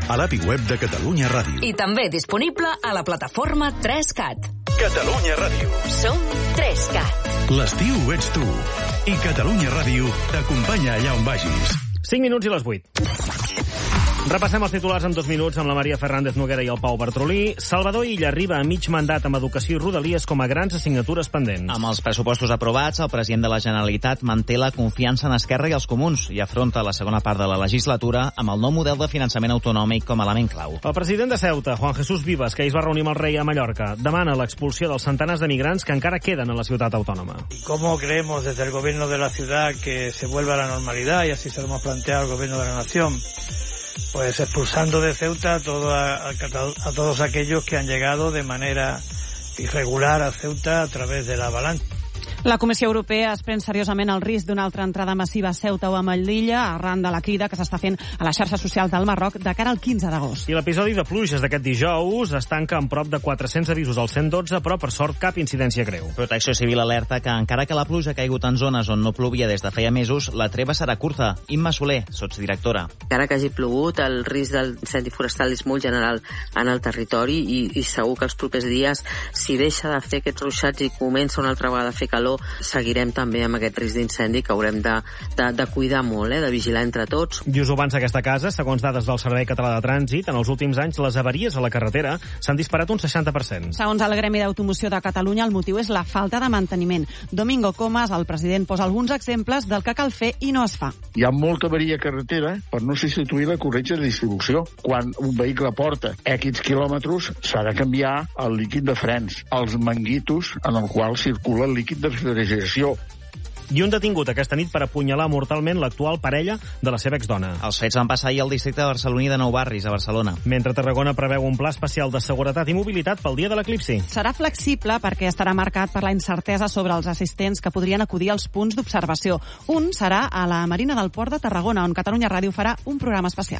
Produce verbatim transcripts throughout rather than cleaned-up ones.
a l'A P I web de Catalunya Ràdio. I també disponible a la plataforma tres cat. Catalunya Ràdio. Som tres cat. L'estiu ets tu. I Catalunya Ràdio t'acompanya allà on vagis. cinc minuts i les vuit. Repassem els titulars en dos minuts amb la Maria Fernández Noguera i el Pau Bartrolí. Salvador Illa arriba a mig mandat amb Educació i Rodalies com a grans assignatures pendents. Amb els pressupostos aprovats, el president de la Generalitat manté la confiança en Esquerra i els comuns i afronta la segona part de la legislatura amb el nou model de finançament autonòmic com a element clau. El president de Ceuta, Juan Jesús Vives, que ahir es va reunir amb el rei a Mallorca, demana l'expulsió dels centenars de migrants que encara queden a la ciutat autònoma. ¿Cómo creemos desde el gobierno de la ciudad que se vuelva a la normalidad? Y así se lo hemos planteado al gobierno de la nación. Pues expulsando de Ceuta a, todo, a, a todos aquellos que han llegado de manera irregular a Ceuta a través de la avalancha. La Comissió Europea es pren seriosament el risc d'una altra entrada massiva a Ceuta o a Melilla arran de la crida que s'està fent a les xarxes socials del Marroc de cara al quinze d'agost. I l'episodi de pluges d'aquest dijous es tanca amb prop de quatre-cents avisos al cent dotze, però per sort cap incidència greu. Protecció Civil alerta que encara que la pluja ha caigut en zones on no plovia des de feia mesos, la treva serà curta. Imma Soler, sotsdirectora. Encara que hagi plogut, el risc d'incendi forestal és molt general en el territori i, i segur que els propers dies, si deixa de fer aquests ruixats i comença una altra vegada a fer calor, seguirem també amb aquest risc d'incendi que haurem de, de, de cuidar molt, eh, de vigilar entre tots. I us ho avança aquesta casa, segons dades del Servei Català de Trànsit, en els últims anys les avaries a la carretera s'han disparat un seixanta per cent. Segons el Gremi d'Automoció de Catalunya, el motiu és la falta de manteniment. Domingo Comas, el president, posa alguns exemples del que cal fer i no es fa. Hi ha molta avaria a carretera per no substituir la corretja de distribució. Quan un vehicle porta X quilòmetres, s'ha de canviar el líquid de frens, els manguitos en el qual circula el líquid de refrigeració. I un detingut aquesta nit per apunyalar mortalment l'actual parella de la seva exdona. Els fets van passar ahir al districte de barceloní de Nou Barris, a Barcelona. Mentre Tarragona preveu un pla especial de seguretat i mobilitat pel dia de l'eclipsi. Serà flexible perquè estarà marcat per la incertesa sobre els assistents que podrien acudir als punts d'observació. Un serà a la Marina del Port de Tarragona, on Catalunya Ràdio farà un programa especial.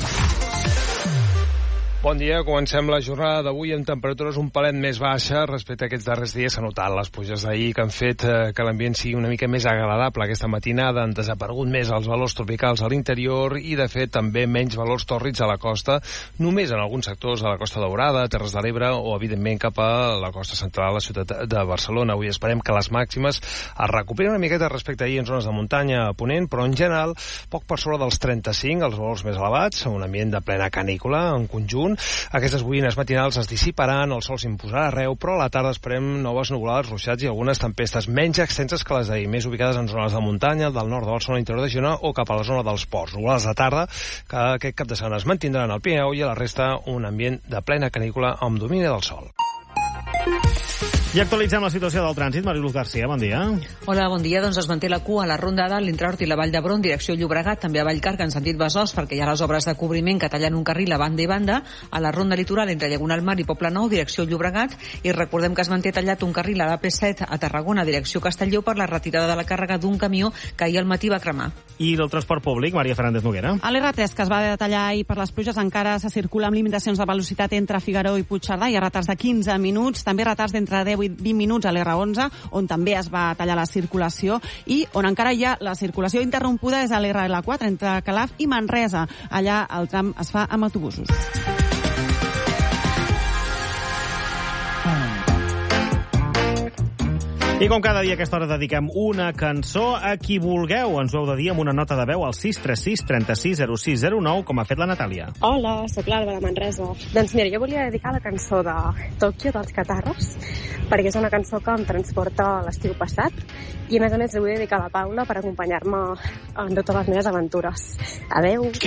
Bon dia, comencem la jornada d'avui amb temperatures un palet més baixes respecte a aquests darrers dies. S'ha notat les pluges d'ahir que han fet eh, que l'ambient sigui una mica més agradable aquesta matinada. Han desaparegut més els valors tropicals a l'interior i, de fet, també menys valors tòrrids a la costa, només en alguns sectors de la Costa Daurada, Terres de l'Ebre o, evidentment, cap a la costa central, la ciutat de Barcelona. Avui esperem que les màximes es recuperin una miqueta respecte a ahir en zones de muntanya a Ponent, però, en general, poc per sobre dels trenta-cinc, els valors més elevats, un ambient de plena canícula en conjunt. Aquestes boires matinals es dissiparan, el sol s'imposarà arreu, però a la tarda esperem noves nuvolades, ruixats i algunes tempestes menys extenses que les d'ahir, més ubicades en zones de muntanya, del nord de Barcelona, interior de Girona o cap a la zona dels ports. Nuvolades de tarda, que aquest cap de setmana es mantindran al Pirineu i a la resta un ambient de plena canícula amb domini del sol. I actualitzem la situació del trànsit. Mariluz García, bon dia. Hola, bon dia. Doncs es manté la cua a la Ronda d'Alt, entre Hort i la Vall d'Hebron, direcció Llobregat, també a Vallcarca en sentit Besòs, perquè hi ha les obres de cobriment que tallen un carril a banda i banda, a la Ronda Litoral entre Llaguna al Mar i Poblenou, direcció Llobregat, i recordem que es manté tallat un carril a l'A P set a Tarragona, direcció Castelló, per la retirada de la càrrega d'un camió que ahir al matí va cremar. I del transport públic, Maria Fernández Noguera. A l'R tres, que es va detallar ahir per les pluges, encara se circula amb limitacions de velocitat entre Figaró i Puigcerdà. Hi ha retards de quinze minuts, també retards d'entre deu i vint minuts a l'R onze, on també es va tallar la circulació, i on encara hi ha la circulació interrompuda és a l'R L quatre, entre Calaf i Manresa. Allà el tram es fa amb autobusos. I com cada dia a aquesta hora dediquem una cançó a qui vulgueu. Ens ho heu de dir amb una nota de veu al sis tres sis, trenta-sis, zero sis zero nou, com ha fet la Natàlia. Hola, sóc l'Alba de Manresa. Doncs mira, jo volia dedicar la cançó de Tòquio dels Catarros, perquè és una cançó que em transporta a l'estiu passat, i a més a més la vull dedicar a la Paula per acompanyar-me en totes les meves aventures. Adeu!